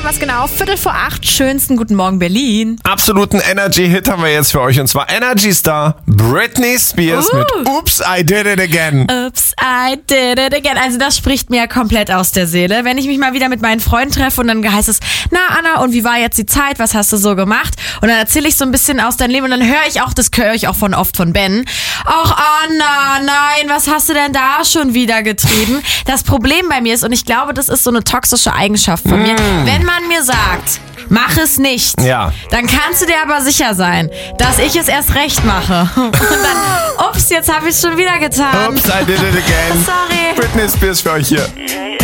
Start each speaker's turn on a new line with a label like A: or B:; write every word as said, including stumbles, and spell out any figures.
A: haben wir es genau. Viertel vor acht. Schönsten guten Morgen, Berlin.
B: Absoluten Energy-Hit haben wir jetzt für euch. Und zwar Energy Star Britney Spears
A: Uh.
B: mit Oops, I Did It Again.
A: Oops, I did it again. Also das spricht mir komplett aus der Seele. Wenn ich mich mal wieder mit meinen Freunden treffe und dann heißt es, na Anna, und wie war jetzt die Zeit? Was hast du so gemacht? Und dann erzähle ich so ein bisschen aus deinem Leben und dann höre ich auch, das höre ich auch von oft von Ben. Ach Anna, nein, was hast du denn da schon wieder getrieben? Das Problem bei mir ist, und ich glaube, das ist so eine toxische Eigenschaft von mir,
B: Mm.
A: wenn man mir sagt, mach es nicht,
B: Ja.
A: dann kannst du dir aber sicher sein, dass ich es erst recht mache. Und dann, ups, jetzt habe ich es schon wieder getan.
B: Oops, I Did It Again.
A: Sorry.
B: Britney Spears für euch hier.